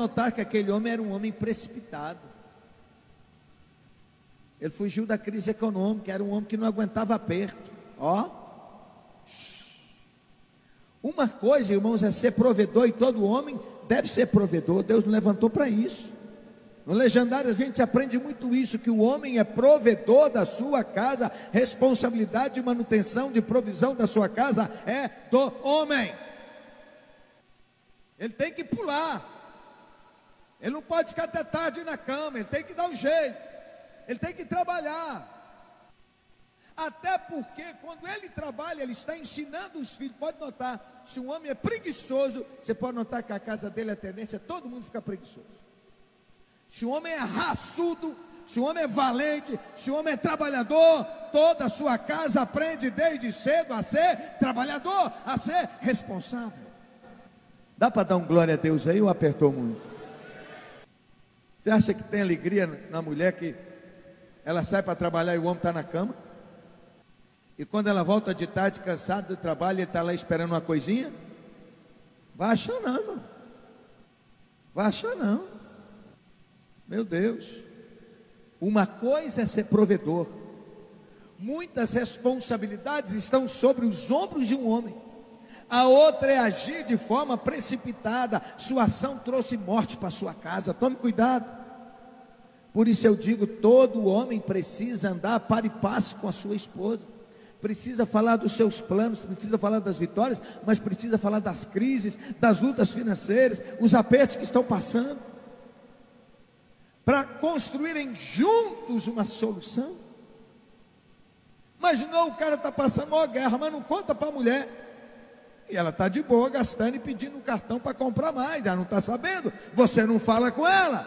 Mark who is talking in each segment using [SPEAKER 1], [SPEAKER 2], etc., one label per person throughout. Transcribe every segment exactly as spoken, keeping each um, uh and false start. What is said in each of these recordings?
[SPEAKER 1] notar que aquele homem era um homem precipitado. Ele fugiu da crise econômica, era um homem que não aguentava aperto. Ó, uma coisa, irmãos, é ser provedor, e todo homem deve ser provedor. Deus nos levantou para isso. No legendário a gente aprende muito isso, que o homem é provedor da sua casa. Responsabilidade de manutenção, de provisão da sua casa é do homem. Ele tem que pular, ele não pode ficar até tarde na cama, ele tem que dar um jeito, ele tem que trabalhar. Até porque quando ele trabalha, ele está ensinando os filhos. Pode notar, se um homem é preguiçoso, você pode notar que a casa dele, a tendência é todo mundo ficar preguiçoso. Se um homem é raçudo, se um homem é valente, se um homem é trabalhador, toda a sua casa aprende desde cedo a ser trabalhador, a ser responsável. Dá para dar um glória a Deus aí ou apertou muito? Você acha que tem alegria na mulher que ela sai para trabalhar e o homem está na cama? E quando ela volta de tarde cansada do trabalho, ele está lá esperando uma coisinha? Vai achar não, irmão. Vai achar não. Meu Deus. Uma coisa é ser provedor. Muitas responsabilidades estão sobre os ombros de um homem. A outra é agir de forma precipitada. Sua ação trouxe morte para sua casa. Tome cuidado. Por isso eu digo, todo homem precisa andar par e passo com a sua esposa. Precisa falar dos seus planos, precisa falar das vitórias, mas precisa falar das crises, das lutas financeiras, os apertos que estão passando, para construírem juntos uma solução. Imaginou, o cara está passando uma guerra, mas não conta para a mulher, e ela está de boa, gastando e pedindo um cartão para comprar mais, ela não está sabendo, você não fala com ela,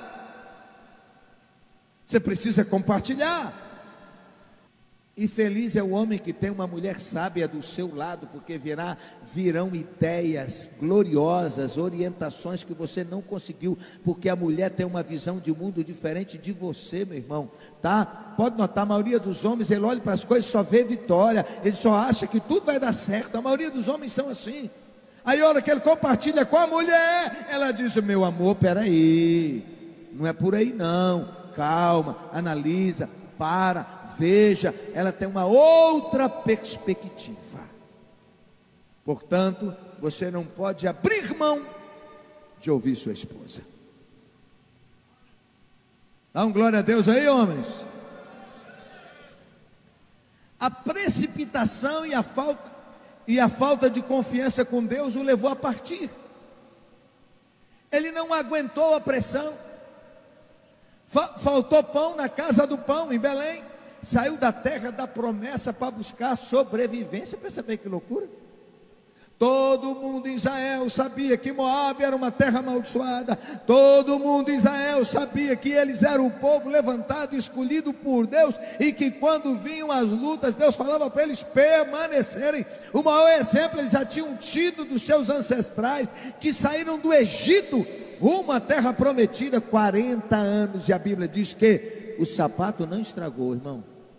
[SPEAKER 1] você precisa compartilhar. E feliz é o homem que tem uma mulher sábia do seu lado, porque virá, virão ideias gloriosas, orientações que você não conseguiu, porque a mulher tem uma visão de mundo diferente de você, meu irmão, tá? Pode notar, a maioria dos homens, ele olha para as coisas e só vê vitória, ele só acha que tudo vai dar certo. A maioria dos homens são assim. Aí a hora que ele compartilha com a mulher, ela diz: meu amor, peraí, não é por aí não, calma, analisa, para, veja, ela tem uma outra perspectiva. Portanto, você não pode abrir mão de ouvir sua esposa. Dá um glória a Deus aí, homens. A precipitação e a falta e a falta de confiança com Deus o levou a partir. Ele não aguentou a pressão. Faltou pão na casa do pão em Belém. Saiu da terra da promessa para buscar sobrevivência. Percebe que loucura? Todo mundo em Israel sabia que Moabe era uma terra amaldiçoada. Todo mundo em Israel sabia que eles eram o povo levantado, escolhido por Deus, e que quando vinham as lutas, Deus falava para eles permanecerem. O maior exemplo eles já tinham tido dos seus ancestrais, que saíram do Egito rumo à terra prometida, quarenta anos, e a Bíblia diz que o sapato não estragou, irmão,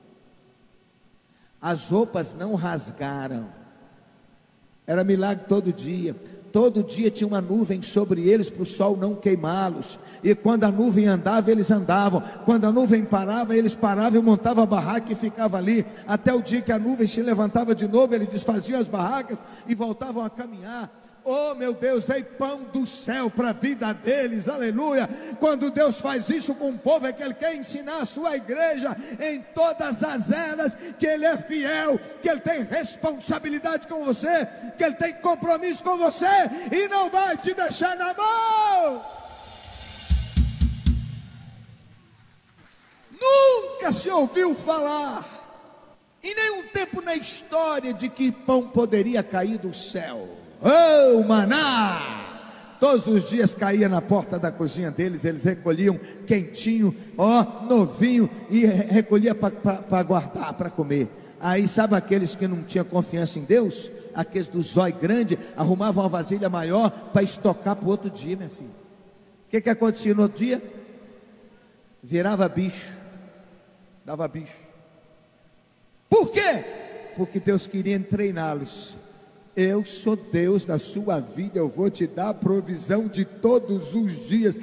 [SPEAKER 1] as roupas não rasgaram, era milagre todo dia. Todo dia tinha uma nuvem sobre eles para o sol não queimá-los, e quando a nuvem andava, eles andavam, quando a nuvem parava, eles paravam e montavam a barraca e ficavam ali, até o dia que a nuvem se levantava de novo, eles desfaziam as barracas e voltavam a caminhar. Oh meu Deus, veio pão do céu para a vida deles, aleluia. Quando Deus faz isso com o povo, é que Ele quer ensinar a sua igreja em todas as eras, que Ele é fiel, que Ele tem responsabilidade com você, que Ele tem compromisso com você, e não vai te deixar na mão. Nunca se ouviu falar, em nenhum tempo na história, de que pão poderia cair do céu. Oh, maná! Todos os dias caía na porta da cozinha deles, eles recolhiam quentinho, ó, novinho, e recolhia para guardar, para comer. Aí sabe aqueles que não tinham confiança em Deus? Aqueles do zóio grande, arrumavam uma vasilha maior para estocar para o outro dia, minha filha. O que que acontecia no outro dia? Virava bicho, dava bicho. Por quê? Porque Deus queria treiná-los. Eu sou Deus da sua vida, eu vou te dar a provisão de todos os dias.